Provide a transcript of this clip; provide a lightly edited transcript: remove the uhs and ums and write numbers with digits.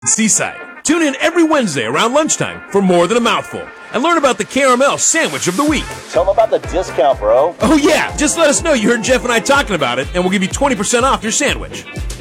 Seaside. Tune in every Wednesday around lunchtime for More Than a Mouthful and learn about the Caramel Sandwich of the Week. Tell them about the discount, bro. Oh yeah, just let us know you heard Jeff and I talking about it and we'll give you 20% off your sandwich.